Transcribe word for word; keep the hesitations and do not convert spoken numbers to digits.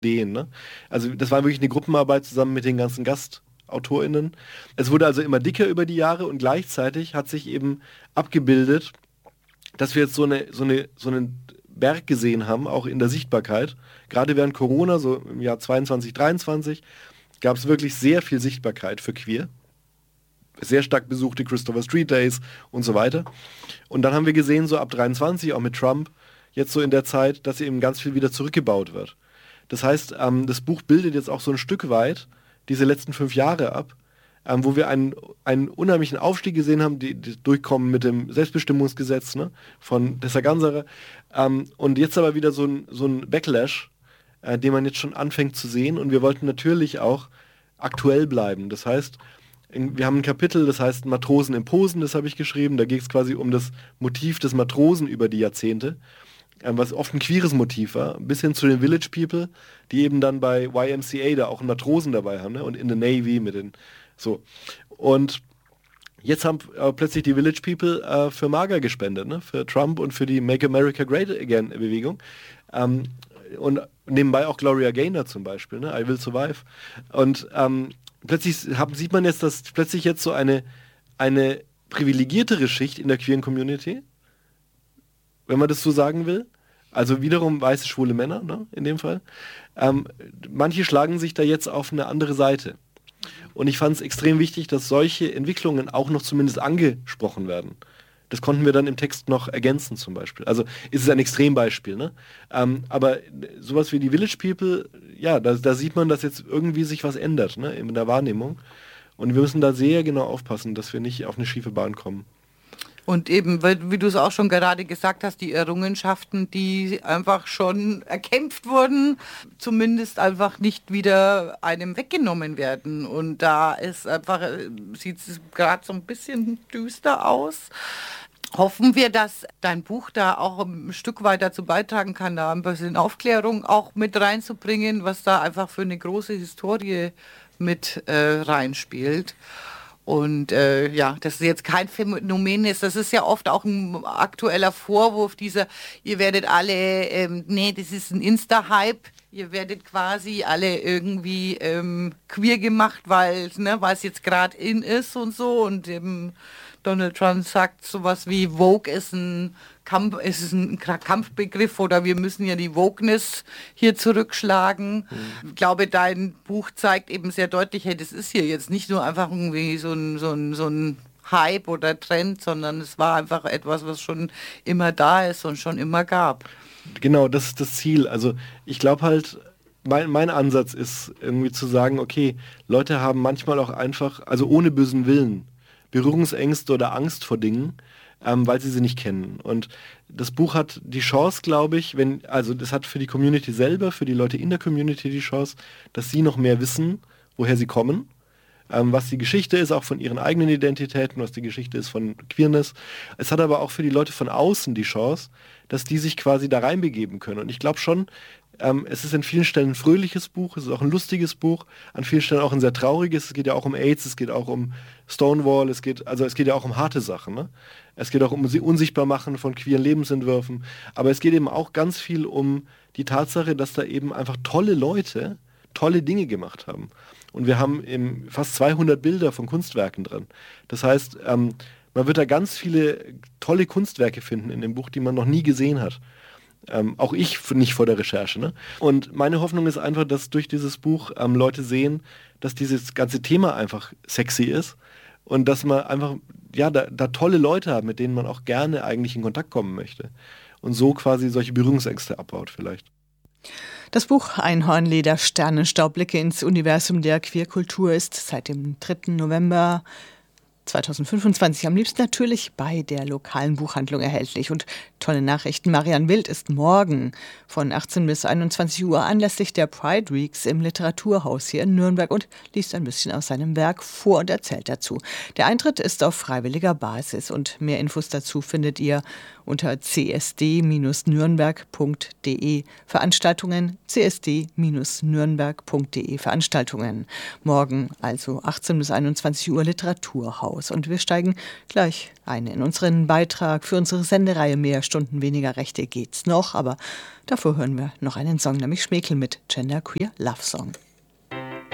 Ideen. Ne? Also das war wirklich eine Gruppenarbeit zusammen mit den ganzen GastautorInnen. Es wurde also immer dicker über die Jahre und gleichzeitig hat sich eben abgebildet, dass wir jetzt so, eine, so, eine, so einen Berg gesehen haben, auch in der Sichtbarkeit. Gerade während Corona, so im Jahr zweiundzwanzig, dreiundzwanzig, gab es wirklich sehr viel Sichtbarkeit für Queer. Sehr stark besuchte Christopher Street Days und so weiter. Und dann haben wir gesehen, so ab dreiundzwanzig, auch mit Trump, jetzt so in der Zeit, dass eben ganz viel wieder zurückgebaut wird. Das heißt, ähm, das Buch bildet jetzt auch so ein Stück weit diese letzten fünf Jahre ab, ähm, wo wir einen, einen unheimlichen Aufstieg gesehen haben, die, die durchkommen mit dem Selbstbestimmungsgesetz, ne, von Tessa Ganserer. Ähm, und jetzt aber wieder so ein, so ein Backlash, äh, den man jetzt schon anfängt zu sehen. Und wir wollten natürlich auch aktuell bleiben. Das heißt, wir haben ein Kapitel, das heißt Matrosen im Posen, das habe ich geschrieben. Da geht es quasi um das Motiv des Matrosen über die Jahrzehnte, ähm, was oft ein queeres Motiv war, bis hin zu den Village People, die eben dann bei Y M C A da auch einen Matrosen dabei haben, ne? Und in the Navy mit den so. Und jetzt haben äh, plötzlich die Village People äh, für MAGA gespendet, ne? Für Trump und für die Make America Great Again Bewegung. Ähm, und nebenbei auch Gloria Gaynor zum Beispiel, ne? I Will Survive. Und ähm, plötzlich haben, sieht man jetzt, dass plötzlich jetzt so eine, eine privilegiertere Schicht in der queeren Community, wenn man das so sagen will, also wiederum weiße, schwule Männer, ne, in dem Fall, ähm, manche schlagen sich da jetzt auf eine andere Seite. Und ich fand es extrem wichtig, dass solche Entwicklungen auch noch zumindest angesprochen werden. Das konnten wir dann im Text noch ergänzen zum Beispiel. Also ist es ein Extrembeispiel, ne? Ähm, aber sowas wie die Village People, ja, da, da sieht man, dass jetzt irgendwie sich was ändert, ne, in der Wahrnehmung. Und wir müssen da sehr genau aufpassen, dass wir nicht auf eine schiefe Bahn kommen. Und eben, wie du es auch schon gerade gesagt hast, die Errungenschaften, die einfach schon erkämpft wurden, zumindest einfach nicht wieder einem weggenommen werden. Und da ist einfach, sieht es gerade so ein bisschen düster aus. Hoffen wir, dass dein Buch da auch ein Stück weit dazu beitragen kann, da ein bisschen Aufklärung auch mit reinzubringen, was da einfach für eine große Historie mit äh, reinspielt. Und äh, ja, dass es jetzt kein Phänomen ist, das ist ja oft auch ein aktueller Vorwurf dieser, ihr werdet alle, ähm, nee, das ist ein Insta-Hype, ihr werdet quasi alle irgendwie ähm, queer gemacht, weil ne, es jetzt gerade in ist und so. Und ähm, Donald Trump sagt sowas wie Vogue ist ein Kampf, ist ein Kampfbegriff oder wir müssen ja die Wokeness hier zurückschlagen. Mhm. Ich glaube, dein Buch zeigt eben sehr deutlich, hey, das ist hier jetzt nicht nur einfach irgendwie so ein, so ein, so ein Hype oder Trend, sondern es war einfach etwas, was schon immer da ist und schon immer gab. Genau, das ist das Ziel. Also ich glaube halt, mein, mein Ansatz ist irgendwie zu sagen, okay, Leute haben manchmal auch einfach, also ohne bösen Willen, Berührungsängste oder Angst vor Dingen, ähm, weil sie sie nicht kennen. Und das Buch hat die Chance, glaube ich, wenn, also das hat für die Community selber, für die Leute in der Community die Chance, dass sie noch mehr wissen, woher sie kommen, ähm, was die Geschichte ist, auch von ihren eigenen Identitäten, was die Geschichte ist von Queerness. Es hat aber auch für die Leute von außen die Chance, dass die sich quasi da reinbegeben können. Und ich glaube schon, ähm, es ist an vielen Stellen ein fröhliches Buch, es ist auch ein lustiges Buch, an vielen Stellen auch ein sehr trauriges. Es geht ja auch um AIDS, es geht auch um Stonewall, es geht, also es geht ja auch um harte Sachen, ne? Es geht auch um sie unsichtbar machen von queeren Lebensentwürfen. Aber es geht eben auch ganz viel um die Tatsache, dass da eben einfach tolle Leute tolle Dinge gemacht haben. Und wir haben eben fast zweihundert Bilder von Kunstwerken drin. Das heißt, ähm, man wird da ganz viele tolle Kunstwerke finden in dem Buch, die man noch nie gesehen hat. Ähm, auch ich nicht vor der Recherche. Ne? Und meine Hoffnung ist einfach, dass durch dieses Buch ähm, Leute sehen, dass dieses ganze Thema einfach sexy ist und dass man einfach, ja, da, da tolle Leute hat, mit denen man auch gerne eigentlich in Kontakt kommen möchte. Und so quasi solche Berührungsängste abbaut vielleicht. Das Buch Einhornleder, Sternenstaub, Blicke ins Universum der Queerkultur ist seit dem dritten November zweitausendfünfundzwanzig am liebsten natürlich bei der lokalen Buchhandlung erhältlich. Und tolle Nachrichten, Marianne Wild ist morgen von achtzehn bis einundzwanzig Uhr anlässlich der Pride Weeks im Literaturhaus hier in Nürnberg und liest ein bisschen aus seinem Werk vor und erzählt dazu. Der Eintritt ist auf freiwilliger Basis und mehr Infos dazu findet ihr unter c s d Bindestrich nürnberg Punkt d e. Veranstaltungen c s d Bindestrich nürnberg Punkt d e Veranstaltungen. Morgen also achtzehn bis einundzwanzig Uhr Literaturhaus. Und wir steigen gleich ein in unseren Beitrag für unsere Sendereihe Mehr Stunden weniger Rechte geht's noch. Aber davor hören wir noch einen Song, nämlich Schmekel mit Genderqueer Love Song.